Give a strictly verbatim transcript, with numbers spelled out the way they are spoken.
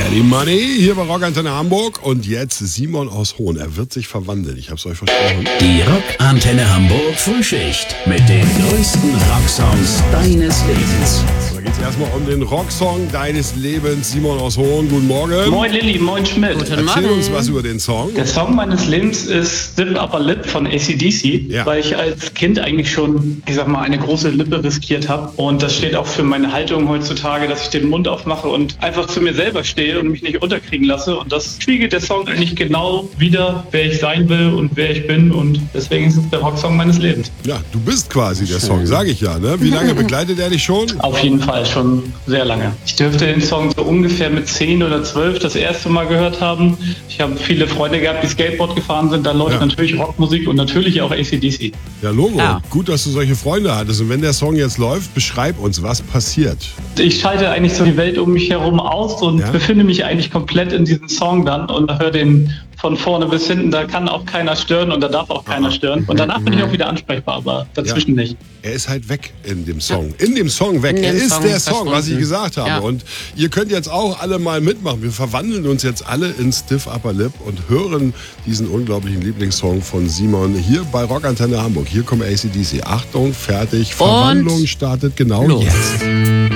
Daddy Money hier bei Rockantenne Hamburg und jetzt Simon aus Hohn. Er wird sich verwandeln, ich hab's euch versprochen. Die Rockantenne Hamburg Frühschicht mit den größten Rocksongs deines Lebens. Da geht's erstmal um den Rocksong deines Lebens. Simon aus Hohn, guten Morgen. Moin Lilly, moin Schmidt. Guten Morgen. Erzähl uns was über den Song. Der Song meines Lebens ist Stiff Upper Lip von A C D C, Ja. weil ich als Kind eigentlich schon, ich sag mal, eine große Lippe riskiert habe. Und das steht auch für meine Haltung heutzutage, dass ich den Mund aufmache und einfach zu mir selber stehe und mich nicht unterkriegen lasse. Und das spiegelt der Song eigentlich genau wider, wer ich sein will und wer ich bin. Und deswegen ist es der Rocksong meines Lebens. Ja, du bist quasi der Song, sage ich ja. Ne? Wie lange begleitet er dich schon? Auf jeden Fall schon sehr lange. Ich dürfte den Song so ungefähr mit zehn oder zwölf das erste Mal gehört haben. Ich habe viele Freunde gehabt, die Skateboard gefahren sind. Da läuft Ja. natürlich Rockmusik und natürlich auch A C D C. Ja, Logo. Ja. Gut, dass du solche Freunde hattest. Und wenn der Song jetzt läuft, beschreib uns, was passiert. Ich schalte eigentlich so die Welt um mich herum aus und Ja. befinde mich eigentlich komplett in diesem Song dann und höre den von vorne bis hinten. Da kann auch keiner stören und da darf auch keiner stören. Und danach bin ich auch wieder ansprechbar, aber dazwischen Ja. nicht. Er ist halt weg in dem Song. In dem Song weg. In Er dem ist Song der Song, was ich verschwunden. gesagt habe. Ja. Und ihr könnt jetzt auch alle mal mitmachen. Wir verwandeln uns jetzt alle in Stiff Upper Lip und hören diesen unglaublichen Lieblingssong von Simon hier bei Rockantenne Hamburg. Hier kommt A C D C. Achtung, fertig. Verwandlung startet genau los. jetzt.